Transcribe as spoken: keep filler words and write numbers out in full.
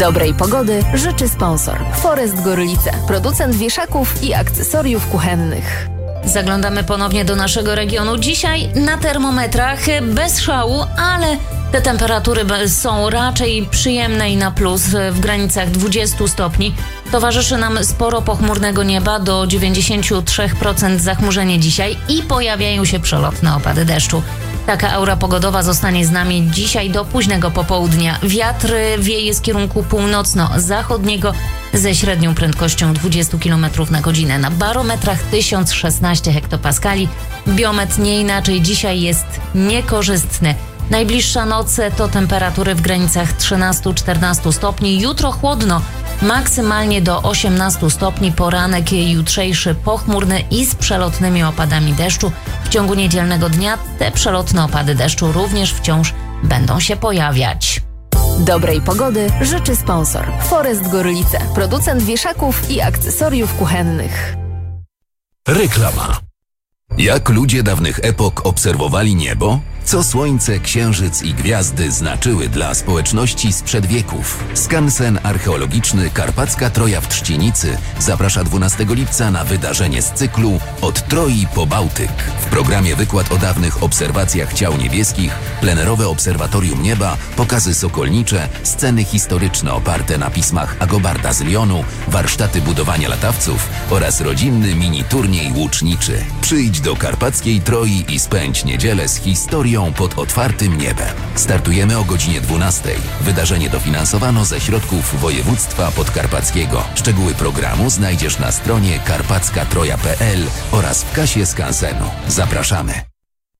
Dobrej pogody życzy sponsor Forest Gorlice, producent wieszaków i akcesoriów kuchennych. Zaglądamy ponownie do naszego regionu. Dzisiaj na termometrach bez szału, ale te temperatury są raczej przyjemne i na plus w granicach dwudziestu stopni. Towarzyszy nam sporo pochmurnego nieba, do dziewięćdziesiąt trzy procent zachmurzenie dzisiaj i pojawiają się przelotne opady deszczu. Taka aura pogodowa zostanie z nami dzisiaj do późnego popołudnia. Wiatr wieje z kierunku północno-zachodniego ze średnią prędkością dwadzieścia kilometrów na godzinę. Na barometrach tysiąc szesnaście hektopaskali. Biometr nie inaczej dzisiaj jest niekorzystny. Najbliższa noc to temperatury w granicach trzynaście do czternastu stopni. Jutro chłodno, maksymalnie do osiemnastu stopni. Poranek jutrzejszy pochmurny i z przelotnymi opadami deszczu. W ciągu niedzielnego dnia te przelotne opady deszczu również wciąż będą się pojawiać. Dobrej pogody życzy sponsor Forest Gorlice, producent wieszaków i akcesoriów kuchennych. Reklama. Jak ludzie dawnych epok obserwowali niebo? Co słońce, księżyc i gwiazdy znaczyły dla społeczności sprzed wieków? Skansen archeologiczny Karpacka Troja w Trzcinicy zaprasza dwunastego lipca na wydarzenie z cyklu Od Troi po Bałtyk. W programie wykład o dawnych obserwacjach ciał niebieskich, plenerowe obserwatorium nieba, pokazy sokolnicze, sceny historyczne oparte na pismach Agobarda z Lyonu, warsztaty budowania latawców oraz rodzinny mini turniej łuczniczy. Przyjdź do Karpackiej Troi i spędź niedzielę z historią pod otwartym niebem. Startujemy o godzinie dwunastej. Wydarzenie dofinansowano ze środków województwa podkarpackiego. Szczegóły programu znajdziesz na stronie karpacka troja kropka p l oraz w kasie Skansenu. Zapraszamy.